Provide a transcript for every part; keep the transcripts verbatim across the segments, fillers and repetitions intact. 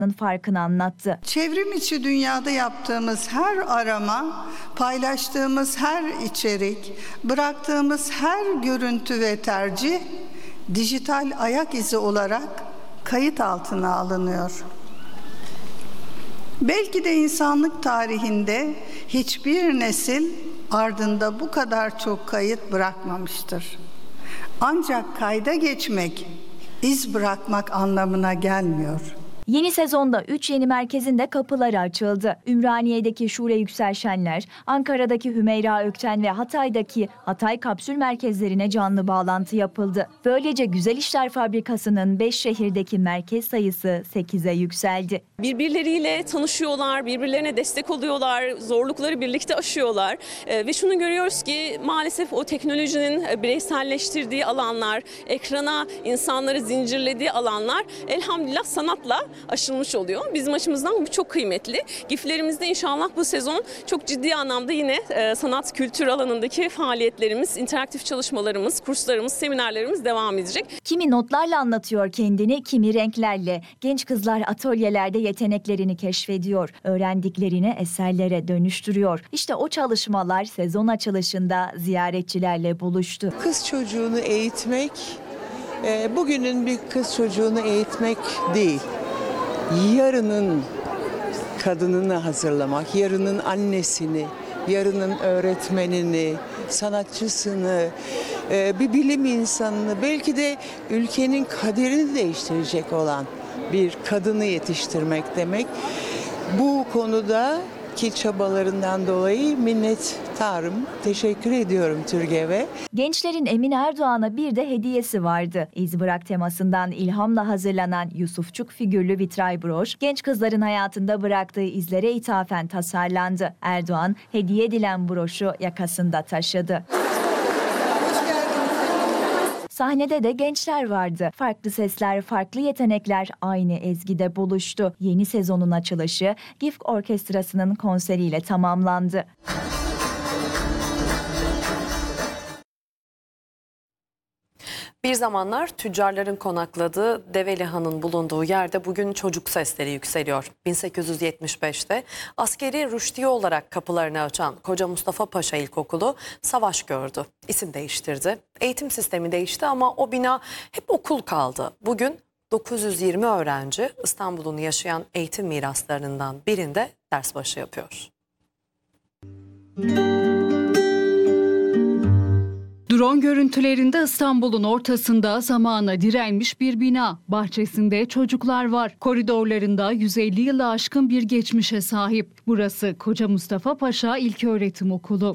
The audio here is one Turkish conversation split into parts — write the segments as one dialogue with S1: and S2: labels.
S1: farkını anlattı.
S2: Çevrim içi dünyada yaptığımız her arama, paylaştığımız her içerik, bıraktığımız her görüntü ve tercih dijital ayak izi olarak kayıt altına alınıyor. Belki de insanlık tarihinde hiçbir nesil ardında bu kadar çok kayıt bırakmamıştır. Ancak kayda geçmek, iz bırakmak anlamına gelmiyor.
S1: Yeni sezonda üç yeni merkezin de kapıları açıldı. Ümraniye'deki Şule Yüksel Şenler, Ankara'daki Hümeyra Ökten ve Hatay'daki Hatay Kapsül merkezlerine canlı bağlantı yapıldı. Böylece Güzel İşler Fabrikası'nın beş şehirdeki merkez sayısı sekize yükseldi.
S3: Birbirleriyle tanışıyorlar, birbirlerine destek oluyorlar, zorlukları birlikte aşıyorlar. Ee, ve şunu görüyoruz ki maalesef o teknolojinin bireyselleştirdiği alanlar, ekrana insanları zincirlediği alanlar elhamdülillah sanatla aşılmış oluyor. Bizim açımızdan bu çok kıymetli. GİF'lerimizde inşallah bu sezon çok ciddi anlamda yine e, sanat kültür alanındaki faaliyetlerimiz, interaktif çalışmalarımız, kurslarımız, seminerlerimiz devam edecek.
S1: Kimi notlarla anlatıyor kendini, kimi renklerle. Genç kızlar atölyelerde yeteneklerini keşfediyor. Öğrendiklerini eserlere dönüştürüyor. İşte o çalışmalar sezon açılışında ziyaretçilerle buluştu.
S4: Kız çocuğunu eğitmek, e, bugünün bir kız çocuğunu eğitmek değil. Yarının kadınını hazırlamak, yarının annesini, yarının öğretmenini, sanatçısını, bir bilim insanını, belki de ülkenin kaderini değiştirecek olan bir kadını yetiştirmek demek. Bu konuda ki çabalarından dolayı minnettarım. Teşekkür ediyorum TÜRGEV'e.
S1: Gençlerin Emine Erdoğan'a bir de hediyesi vardı. İz Bırak temasından ilhamla hazırlanan Yusufçuk figürlü vitray broş, genç kızların hayatında bıraktığı izlere ithafen tasarlandı. Erdoğan, hediye edilen broşu yakasında taşıdı. Sahnede de gençler vardı. Farklı sesler, farklı yetenekler aynı ezgide buluştu. Yeni sezonun açılışı GİF Orkestrası'nın konseriyle tamamlandı.
S5: Bir zamanlar tüccarların konakladığı Develihan'ın bulunduğu yerde bugün çocuk sesleri yükseliyor. bin sekiz yüz yetmiş beşte askeri rüştiye olarak kapılarını açan Koca Mustafa Paşa İlkokulu savaş gördü. İsim değiştirdi. Eğitim sistemi değişti ama o bina hep okul kaldı. Bugün dokuz yüz yirmi öğrenci İstanbul'un yaşayan eğitim miraslarından birinde ders başı yapıyor.
S6: Drone görüntülerinde İstanbul'un ortasında zamana direnmiş bir bina. Bahçesinde çocuklar var. Koridorlarında yüz elli yılı aşkın bir geçmişe sahip. Burası Koca Mustafa Paşa İlköğretim Okulu.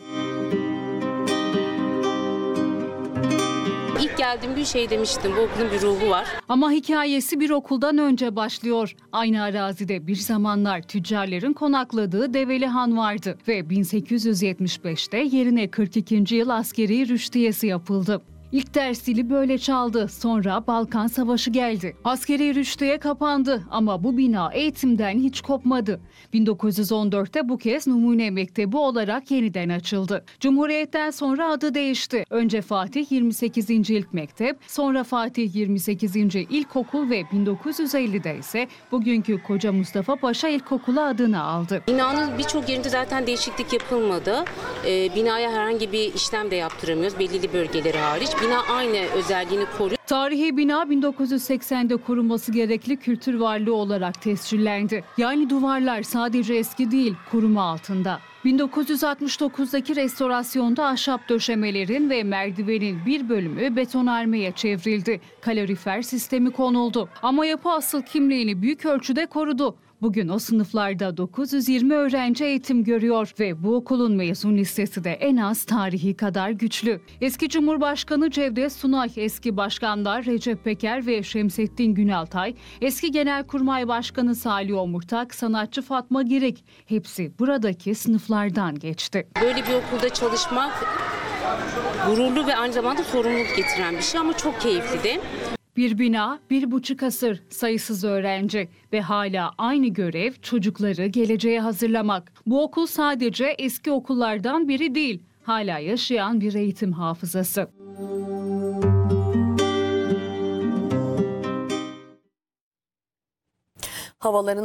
S7: İlk geldiğim bir şey demiştim, bu okulun bir ruhu var.
S6: Ama hikayesi bir okuldan önce başlıyor. Aynı arazide bir zamanlar tüccarların konakladığı Develihan vardı ve bin sekiz yüz yetmiş beşte yerine kırk ikinci yıl askeri rüştiyesi yapıldı. İlk ders zili böyle çaldı. Sonra Balkan Savaşı geldi. Askeri rüştiye kapandı ama bu bina eğitimden hiç kopmadı. bin dokuz yüz on dörtte bu kez Numune Mektebi olarak yeniden açıldı. Cumhuriyetten sonra adı değişti. Önce Fatih yirmi sekizinci İlk Mektep, sonra Fatih yirmi sekizinci İlkokul ve bin dokuz yüz ellide ise bugünkü Koca Mustafa Paşa İlkokulu adını aldı.
S7: Binanın birçok yerinde zaten değişiklik yapılmadı. E, binaya herhangi bir işlem de yaptıramıyoruz, belirli bölgeleri hariç. Bina aynı özelliğini koruyor.
S6: Tarihi bina bin dokuz yüz seksende korunması gerekli kültür varlığı olarak tescillendi. Yani duvarlar sadece eski değil, koruma altında. bin dokuz yüz altmış dokuzdaki restorasyonda ahşap döşemelerin ve merdivenin bir bölümü betonarmeye çevrildi. Kalorifer sistemi konuldu. Ama yapı asıl kimliğini büyük ölçüde korudu. Bugün o sınıflarda dokuz yüz yirmi öğrenci eğitim görüyor ve bu okulun mezun listesi de en az tarihi kadar güçlü. Eski Cumhurbaşkanı Cevdet Sunay, eski başkanlar Recep Peker ve Şemsettin Günaltay, eski Genelkurmay Başkanı Salih Omurtak, sanatçı Fatma Girik, hepsi buradaki sınıflardan geçti.
S7: Böyle bir okulda çalışmak gururlu ve aynı zamanda sorumluluk getiren bir şey ama çok keyifli de.
S6: Bir bina, bir buçuk asır, sayısız öğrenci ve hala aynı görev çocukları geleceğe hazırlamak. Bu okul sadece eski okullardan biri değil, hala yaşayan bir eğitim hafızası.
S5: Havaların